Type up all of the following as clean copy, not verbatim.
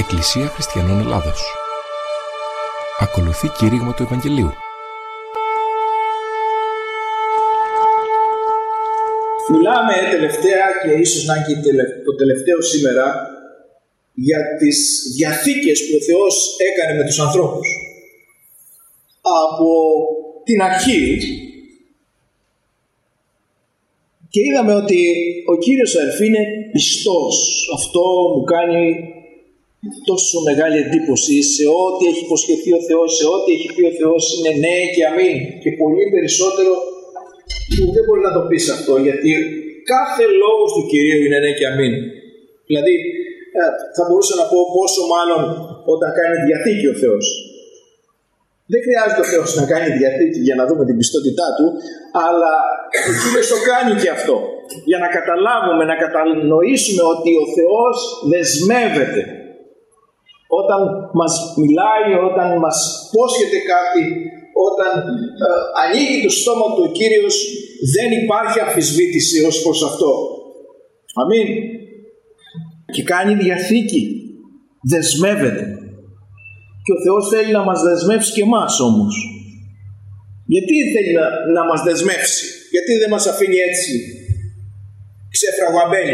Εκκλησία Χριστιανών Ελλάδος. Ακολουθεί κήρυγμα του Ευαγγελίου. Μιλάμε τελευταία και ίσως να είναι και το τελευταίο σήμερα για τις διαθήκες που ο Θεός έκανε με τους ανθρώπους. Από την αρχή και είδαμε ότι ο Κύριος αδελφοί είναι πιστός. Αυτό μου κάνει τόσο μεγάλη εντύπωση. Σε ό,τι έχει υποσχεθεί ο Θεός, σε ό,τι έχει πει ο Θεός είναι ναι και αμήν. Και πολύ περισσότερο που δεν μπορεί να το πεις αυτό, γιατί κάθε λόγος του Κυρίου είναι ναι και αμήν. Δηλαδή θα μπορούσα να πω πόσο μάλλον όταν κάνει διαθήκη ο Θεός. Δεν χρειάζεται ο Θεός να κάνει διαθήκη για να δούμε την πιστότητά του, αλλά ο Κύριος το κάνει και αυτό. Για να καταλάβουμε, να κατανοήσουμε ότι ο Θεός δεσμεύεται. Όταν μας μιλάει, όταν μας υπόσχεται κάτι, όταν ανοίγει το στόμα του ο Κύριος, δεν υπάρχει αμφισβήτηση ως προς αυτό. Αμήν. Και κάνει διαθήκη. Δεσμεύεται. Και ο Θεός θέλει να μας δεσμεύσει και εμάς όμως. Γιατί θέλει να μας δεσμεύσει? Γιατί δεν μας αφήνει έτσι ξεφραγουαμένοι?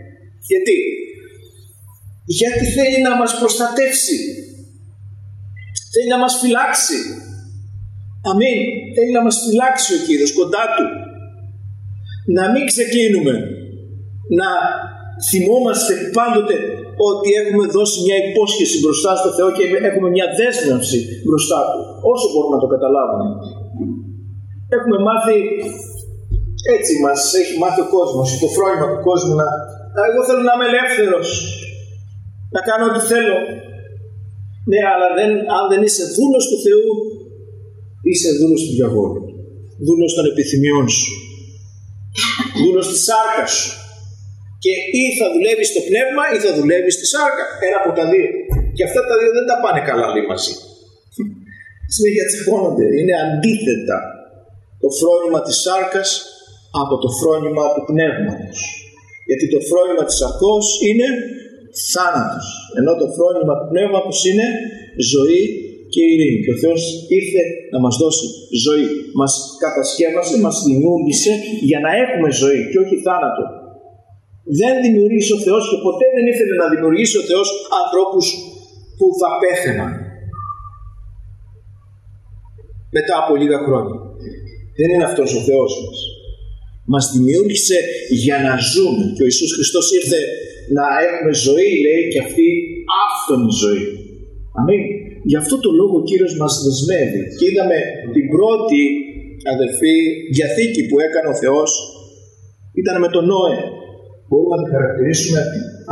Γιατί θέλει να μας προστατεύσει. Θέλει να μας φυλάξει. Αμήν. Θέλει να μας φυλάξει ο Κύριος κοντά του. Να μην ξεκλίνουμε. Να θυμόμαστε πάντοτε ότι έχουμε δώσει μια υπόσχεση μπροστά στο Θεό και έχουμε μια δέσμευση μπροστά του. Όσο μπορούμε να το καταλάβουμε. Έχουμε μάθει, έτσι μας έχει μάθει ο κόσμος, το φρόνημα του κόσμου εγώ θέλω να είμαι ελεύθερος, να κάνω ό,τι θέλω. Ναι, αλλά αν δεν είσαι δούλος του Θεού, είσαι δούλος του διαβόλου. Δούλος των επιθυμιών σου. Δούλος της σάρκας σου. Και ή θα δουλεύεις στο πνεύμα ή θα δουλεύεις στη σάρκα. Ένα από τα δύο. Και αυτά τα δύο δεν τα πάνε καλά λέει μαζί. Συνέχεια τσεπώνονται. Είναι αντίθετα το φρόνημα της σάρκας από το φρόνημα του πνεύματος. Γιατί το φρόνημα της σαρκός είναι θάνατος. Ενώ το φρόνημα του πνεύματος είναι ζωή και ειρήνη. Και ο Θεός ήρθε να μας δώσει ζωή. Μας κατασκεύασε, μας δημιούργησε για να έχουμε ζωή και όχι θάνατο. Δεν δημιουργήσει ο Θεός και ποτέ δεν ήθελε να δημιουργήσει ο Θεός ανθρώπους που θα πέθαιναν μετά από λίγα χρόνια. Δεν είναι αυτός ο Θεός μας. Μας δημιούργησε για να ζούμε. Και ο Ιησούς Χριστός ήρθε να έχουμε ζωή, λέει, και αυτή άφθονη ζωή. Αμήν. Γι' αυτό το λόγο ο Κύριος μας δεσμεύει. Και είδαμε την πρώτη, αδελφοί, διαθήκη που έκανε ο Θεός ήταν με τον Νόε. Μπορούμε να τη χαρακτηρίσουμε